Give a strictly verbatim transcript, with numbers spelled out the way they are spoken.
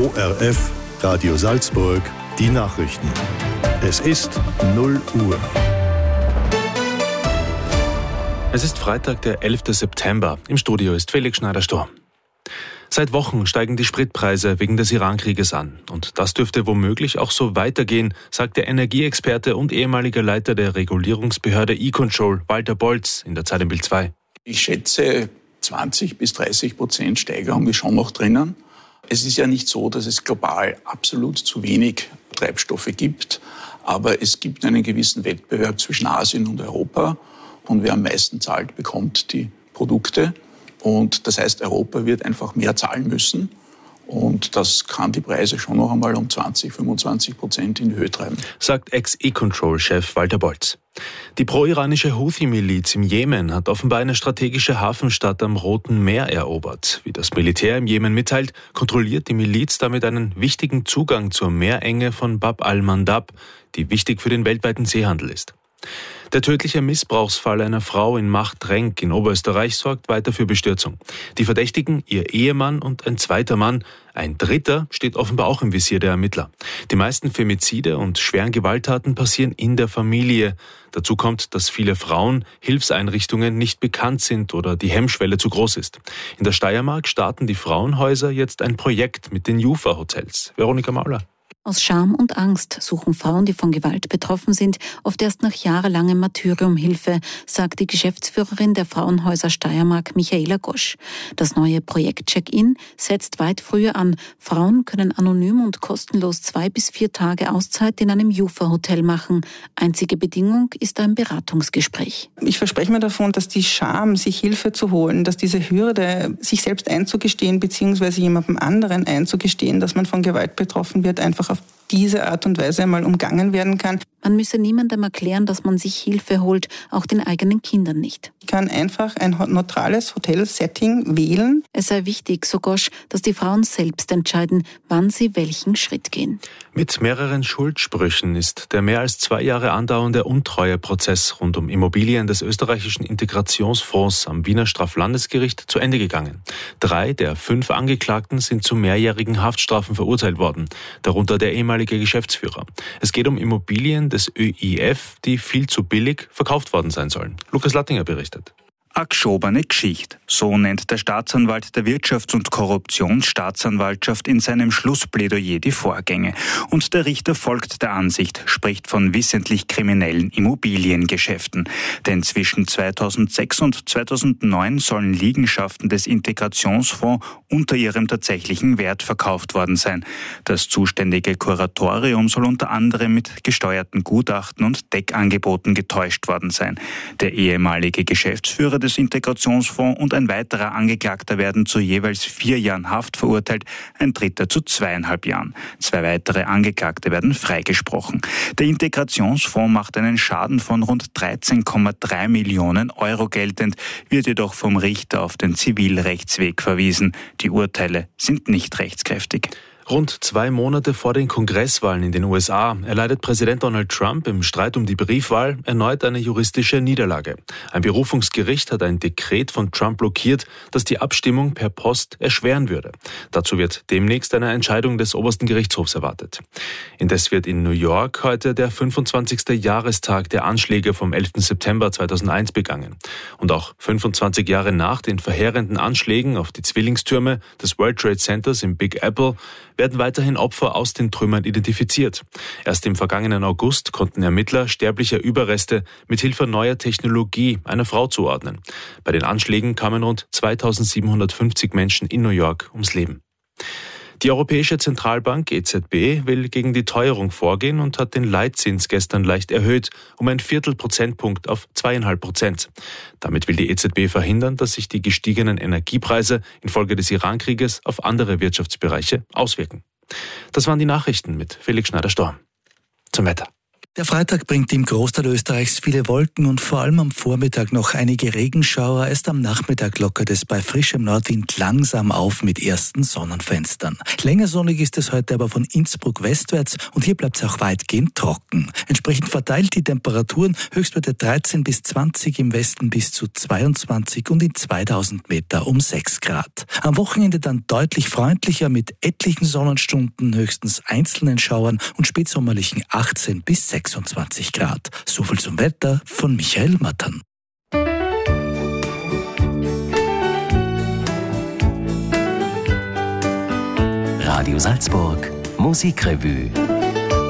O R F, Radio Salzburg, die Nachrichten. Es ist null Uhr. Es ist Freitag, der elften September. Im Studio ist Felix Schneider-Sturm. Seit Wochen steigen die Spritpreise wegen des Iran-Krieges an. Und das dürfte womöglich auch so weitergehen, sagt der Energieexperte und ehemaliger Leiter der Regulierungsbehörde E-Control, Walter Bolz, in der Zeit im Bild zwei. Ich schätze, zwanzig bis dreißig Prozent Steigerung ist schon noch drinnen. Es ist ja nicht so, dass es global absolut zu wenig Treibstoffe gibt. Aber es gibt einen gewissen Wettbewerb zwischen Asien und Europa. Und wer am meisten zahlt, bekommt die Produkte. Und das heißt, Europa wird einfach mehr zahlen müssen. Und das kann die Preise schon noch einmal um zwanzig, fünfundzwanzig Prozent in die Höhe treiben. Sagt Ex-E-Control-Chef Walter Bolz. Die pro-iranische Houthi-Miliz im Jemen hat offenbar eine strategische Hafenstadt am Roten Meer erobert. Wie das Militär im Jemen mitteilt, kontrolliert die Miliz damit einen wichtigen Zugang zur Meerenge von Bab al-Mandab, die wichtig für den weltweiten Seehandel ist. Der tödliche Missbrauchsfall einer Frau in Machtrenk in Oberösterreich sorgt weiter für Bestürzung. Die Verdächtigen, ihr Ehemann und ein zweiter Mann. Ein dritter steht offenbar auch im Visier der Ermittler. Die meisten Femizide und schweren Gewalttaten passieren in der Familie. Dazu kommt, dass viele Frauen Hilfseinrichtungen nicht bekannt sind oder die Hemmschwelle zu groß ist. In der Steiermark starten die Frauenhäuser jetzt ein Projekt mit den Jufa-Hotels. Veronika Mauler. Aus Scham und Angst suchen Frauen, die von Gewalt betroffen sind, oft erst nach jahrelangem Martyrium Hilfe, sagt die Geschäftsführerin der Frauenhäuser Steiermark, Michaela Gosch. Das neue Projekt Check-In setzt weit früher an. Frauen können anonym und kostenlos zwei bis vier Tage Auszeit in einem Jufa-Hotel machen. Einzige Bedingung ist ein Beratungsgespräch. Ich verspreche mir davon, dass die Scham, sich Hilfe zu holen, dass diese Hürde, sich selbst einzugestehen bzw. jemandem anderen einzugestehen, dass man von Gewalt betroffen wird, einfach auf diese Art und Weise einmal umgangen werden kann. Man müsse niemandem erklären, dass man sich Hilfe holt, auch den eigenen Kindern nicht. Ich kann einfach ein neutrales Hotelsetting wählen. Es sei wichtig, so Gosch, dass die Frauen selbst entscheiden, wann sie welchen Schritt gehen. Mit mehreren Schuldsprüchen ist der mehr als zwei Jahre andauernde Untreueprozess rund um Immobilien des österreichischen Integrationsfonds am Wiener Straflandesgericht zu Ende gegangen. Drei der fünf Angeklagten sind zu mehrjährigen Haftstrafen verurteilt worden, darunter der ehemalige Geschäftsführer. Es geht um Immobilien des Ö I F, die viel zu billig verkauft worden sein sollen. Lukas Lattinger berichtet. Eine geschobene Geschichte, so nennt der Staatsanwalt der Wirtschafts- und Korruptionsstaatsanwaltschaft in seinem Schlussplädoyer die Vorgänge. Und der Richter folgt der Ansicht, spricht von wissentlich kriminellen Immobiliengeschäften. Denn zwischen zweitausendsechs und zweitausendneun sollen Liegenschaften des Integrationsfonds unter ihrem tatsächlichen Wert verkauft worden sein. Das zuständige Kuratorium soll unter anderem mit gesteuerten Gutachten und Deckangeboten getäuscht worden sein. Der ehemalige Geschäftsführer des Integrationsfonds und ein weiterer Angeklagter werden zu jeweils vier Jahren Haft verurteilt, ein dritter zu zweieinhalb Jahren. Zwei weitere Angeklagte werden freigesprochen. Der Integrationsfonds macht einen Schaden von rund dreizehn Komma drei Millionen Euro geltend, wird jedoch vom Richter auf den Zivilrechtsweg verwiesen. Die Urteile sind nicht rechtskräftig. Rund zwei Monate vor den Kongresswahlen in den U S A erleidet Präsident Donald Trump im Streit um die Briefwahl erneut eine juristische Niederlage. Ein Berufungsgericht hat ein Dekret von Trump blockiert, das die Abstimmung per Post erschweren würde. Dazu wird demnächst eine Entscheidung des obersten Gerichtshofs erwartet. Indes wird in New York heute der fünfundzwanzigste Jahrestag der Anschläge vom elften September zweitausendeins begangen. Und auch fünfundzwanzig Jahre nach den verheerenden Anschlägen auf die Zwillingstürme des World Trade Centers im Big Apple werden weiterhin Opfer aus den Trümmern identifiziert. Erst im vergangenen August konnten Ermittler sterblicher Überreste mit Hilfe neuer Technologie einer Frau zuordnen. Bei den Anschlägen kamen rund zweitausendsiebenhundertfünfzig Menschen in New York ums Leben. Die Europäische Zentralbank E Z B will gegen die Teuerung vorgehen und hat den Leitzins gestern leicht erhöht, um ein Viertelprozentpunkt auf zweieinhalb Prozent. Damit will die E Z B verhindern, dass sich die gestiegenen Energiepreise infolge des Iran-Krieges auf andere Wirtschaftsbereiche auswirken. Das waren die Nachrichten mit Felix Schneider-Sturm. Zum Wetter. Der Freitag bringt im Großteil Österreichs viele Wolken und vor allem am Vormittag noch einige Regenschauer. Erst am Nachmittag lockert es bei frischem Nordwind langsam auf mit ersten Sonnenfenstern. Länger sonnig ist es heute aber von Innsbruck westwärts und hier bleibt es auch weitgehend trocken. Entsprechend verteilt die Temperaturen Höchstwerte dreizehn bis zwanzig, im Westen bis zu zweiundzwanzig und in zweitausend Meter um sechs Grad. Am Wochenende dann deutlich freundlicher mit etlichen Sonnenstunden, höchstens einzelnen Schauern und spätsommerlichen achtzehn bis sechsundzwanzig Grad. So viel zum Wetter von Michael Mattern. Radio Salzburg Musikrevue.